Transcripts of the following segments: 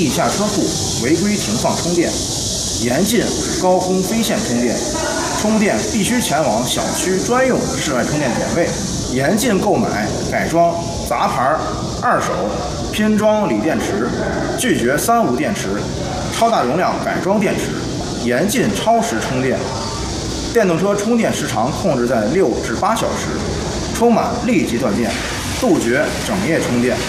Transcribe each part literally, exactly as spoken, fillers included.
地下车库违规停放充电，严禁高空飞线充电，充电必须前往小区专用室外充电点位，严禁购买、改装杂牌、二手、拼装锂电池，拒绝三无电池、超大容量改装电池，严禁超时充电。电动车充电时长控制在六至八小时，充满立即断电，杜绝整夜充电。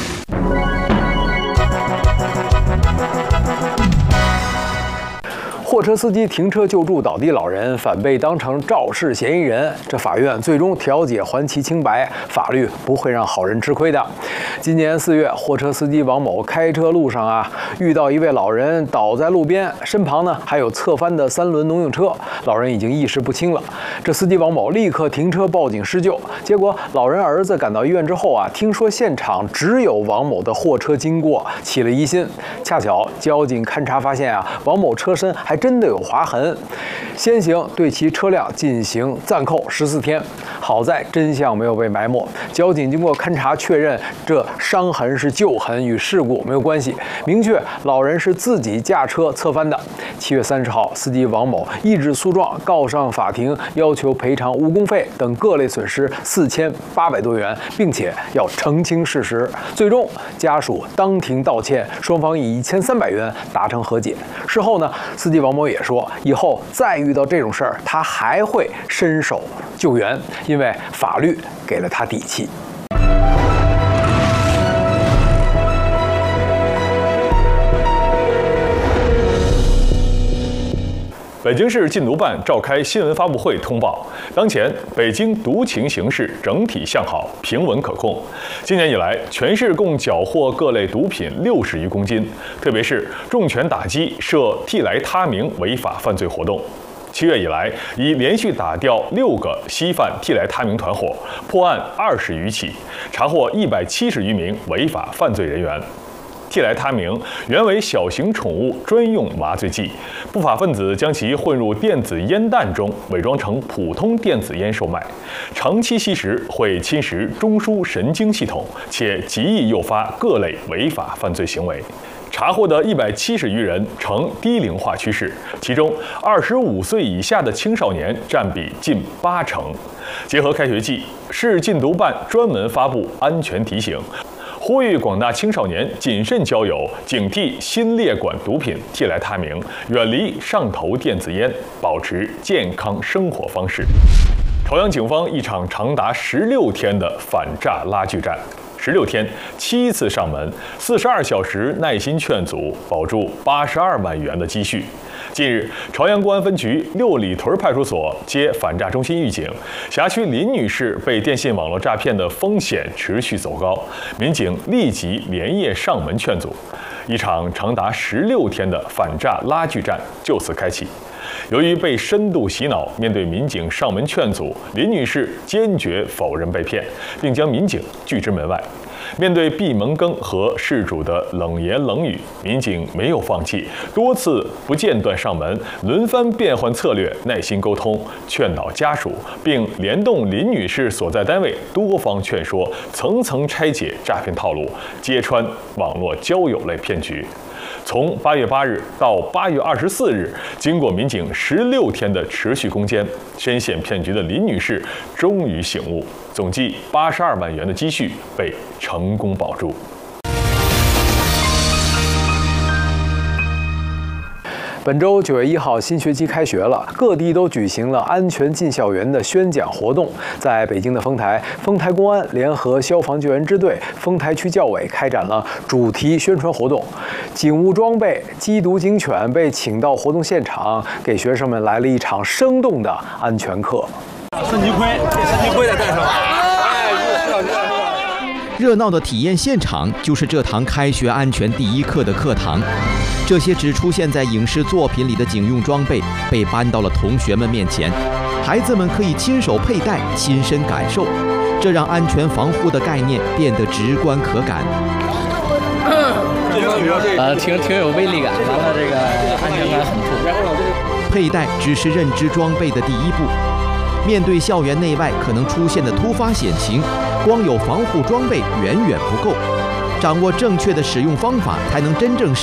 货车司机停车救助倒地老人，反被当成肇事嫌疑人。这法院最终调解还其清白，法律不会让好人吃亏的。今年四月，货车司机王某开车路上啊，遇到一位老人倒在路边，身旁呢还有侧翻的三轮农用车，老人已经意识不清了。这司机王某立刻停车报警施救，结果老人儿子赶到医院之后啊，听说现场只有王某的货车经过，起了疑心。恰巧交警勘查发现啊，王某车身还真的有划痕，先行对其车辆进行暂扣十四天。好在真相没有被埋没，交警经过勘查确认，这伤痕是旧痕，与事故没有关系，明确老人是自己驾车侧翻的。七月三十号，司机王某一纸诉状告上法庭，要求赔偿误工费等各类损失四千八百多元，并且要澄清事实。最终，家属当庭道歉，双方以一千三百元达成和解。事后呢，司机王某也说，以后再遇到这种事儿，他还会伸手救援，因为法律给了他底气。 北京市禁毒办召开新闻发布会通报，当前北京毒情形势整体向好，平稳可控。今年以来，全市共缴获各类毒品六十余公斤，特别是重拳打击涉替来他明违法犯罪活动。七月以来，已连续打掉六个西贩替来他明团伙，破案二十余起，查获一百七十余名违法犯罪人员。替来他明原为小型宠物专用麻醉剂，不法分子将其混入电子烟弹中，伪装成普通电子烟售卖。长期吸食会侵蚀中枢神经系统，且极易诱发各类违法犯罪行为。查获的一百七十余人呈低龄化趋势，其中二十五岁以下的青少年占比近八成。结合开学季，市禁毒办专门发布安全提醒，呼吁广大青少年谨慎交友，警惕新列管毒品替来他明，远离上头电子烟，保持健康生活方式。朝阳警方一场长达十六天的反诈拉锯战。十六天，七次上门，四十二小时耐心劝阻，保住八十二万元的积蓄。近日，朝阳公安分局六里屯派出所接反诈中心预警，辖区林女士被电信网络诈骗的风险持续走高，民警立即连夜上门劝阻，一场长达十六天的反诈拉锯战就此开启。由于被深度洗脑，面对民警上门劝阻，林女士坚决否认被骗，并将民警拒之门外。面对闭门羹和事主的冷言冷语，民警没有放弃，多次不间断上门，轮番变换策略，耐心沟通，劝导家属，并联动林女士所在单位多方劝说，层层拆解诈骗套路，揭穿网络交友类骗局。从八月八日到八月二十四日，经过民警十六天的持续攻坚，深陷骗局的林女士终于醒悟，总计八十二万元的积蓄被成功保住。 本周九月一号，新学期开学了，各地都举行了安全进校园的宣讲活动。在北京的丰台，丰台公安联合消防救援支队、丰台区教委开展了主题宣传活动。警务装备、缉毒警犬被请到活动现场，给学生们来了一场生动的安全课。 三级盔，三级盔得戴上。 热闹的体验现场就是这堂开学安全第一课的课堂。这些只出现在影视作品里的警用装备被搬到了同学们面前，孩子们可以亲手佩戴、亲身感受，这让安全防护的概念变得直观可感。 呃，挺挺有威力感，完了这个安全感很足。 佩戴只是认知装备的第一步，面对校园内外可能出现的突发险情，光有防护装备远远不够，掌握正确的使用方法，才能真正